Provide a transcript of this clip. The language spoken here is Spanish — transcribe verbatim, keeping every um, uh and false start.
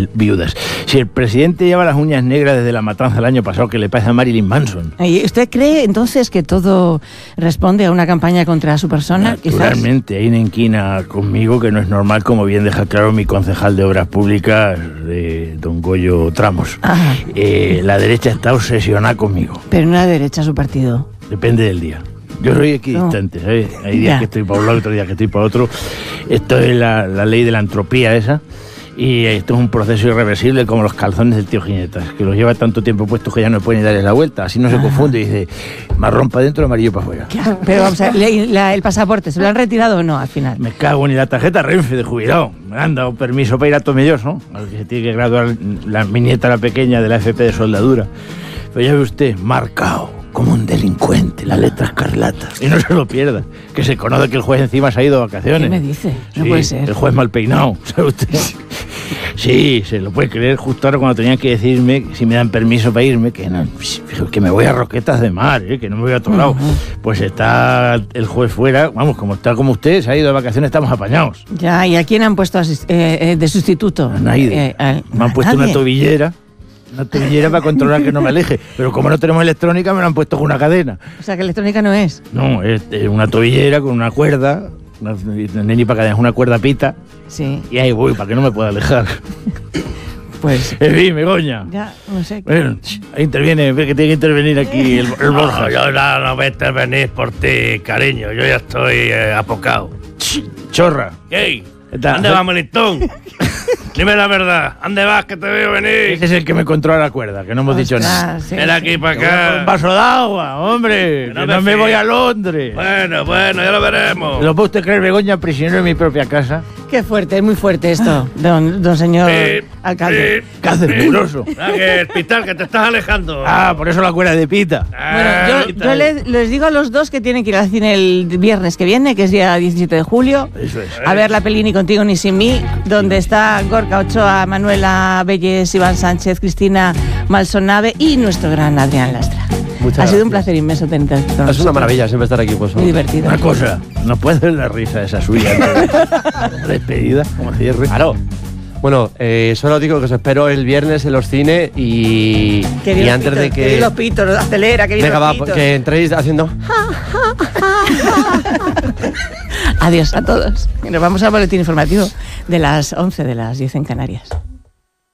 mil viudas. Si el presidente lleva las uñas negras desde la matanza del año pasado, que le pasa a Marilyn Manson. ¿Y usted cree entonces que todo responde a una campaña contra su persona? Naturalmente, hay una inquina conmigo que no es normal, como bien deja claro mi concejal de Obras Públicas, eh, don Goyo Tramos. Eh, la derecha está obsesionada conmigo. Pero no la derecha, su partido. Depende del día. Yo soy equidistante, no. ¿sabes? Hay días ya. que estoy para un lado, otros días que estoy para otro. Esto es la, la ley de la entropía esa. Y esto es un proceso irreversible, como los calzones del tío Ginetas, que los lleva tanto tiempo puestos que ya no puede ni darle la vuelta. Así no se confunde y dice, marrón para adentro, amarillo para afuera. Pero vamos a ver, la, el pasaporte, ¿se lo han retirado o no al final? Me cago en la tarjeta Renfe de jubilado. Me han dado permiso para ir a Tomelloso, al que se tiene que graduar la, mi nieta, la pequeña, de la F P de soldadura. Pero ya ve usted, marcado como un delincuente, la letra escarlata. Y no se lo pierda, que se conoce que el juez encima se ha ido de vacaciones. ¿Qué me dice? No sí, puede ser. El juez mal peinado, ¿sabe usted? Sí, se lo puede creer, justo ahora cuando tenían que decirme si me dan permiso para irme, que, no, que me voy a Roquetas de Mar, ¿eh? Que no me voy a otro lado. Uh-huh. Pues está el juez fuera, vamos, como está como usted, se ha ido de vacaciones, estamos apañados. Ya, ¿y a quién han puesto asist- eh, eh, de sustituto? A nadie. Eh, a, me han puesto nadie. una tobillera. Una tobillera para controlar que no me aleje. Pero como no tenemos electrónica, me lo han puesto con una cadena. O sea, que electrónica no es. No, es, es una tobillera con una cuerda. Una, ni para cadena, es una cuerda pita. Sí. Y ahí voy, para que no me pueda alejar. Pues... En fin, Begoña. Ya, no sé. Bueno, ahí interviene, ve que tiene que intervenir aquí el, el Borja. No, yo no, no voy a intervenir por ti, cariño. Yo ya estoy eh, apocado. Chorra. ¿Qué? ¿Dónde vas, Melitón? Dime la verdad, ¿dónde vas que te veo venir? Ese es el que me controla la cuerda, que no hemos dicho nada. Sí, Ven aquí sí. para acá. Un vaso de agua, hombre, que no, que me, no me voy a Londres. Bueno, bueno, ya lo veremos. ¿Lo puede usted creer, Begoña, prisionero en mi propia casa? Qué fuerte, es muy fuerte esto, don, don señor eh, alcalde. Eh, ¿Qué haces, mugroso? Ah, que el pital, que te estás alejando. Ah, por eso la cuerda de pita. Bueno, yo, yo les, les digo a los dos que tienen que ir al cine el viernes que viene, que es día diecisiete de julio, eso es. a ver la peli Ni contigo ni sin mí, donde está Gorka Ochoa, Manuela Belles, Iván Sánchez, Cristina Malsonave y nuestro gran Adrián Lastra. Muchas ha sido gracias. un placer inmenso tenerte con nosotros. Es una maravilla siempre estar aquí, pues. Muy divertido. Una cosa, ¿no puede ver la risa esa suya? Despedida, como cierre. Claro. Bueno, eh, solo digo que os espero el viernes en los cines y, y antes pitos, de que... Que los pitos, acelera, que Venga, los va, pitos. que entréis haciendo... Adiós a todos. Y nos vamos al boletín informativo de las once, de las diez en Canarias.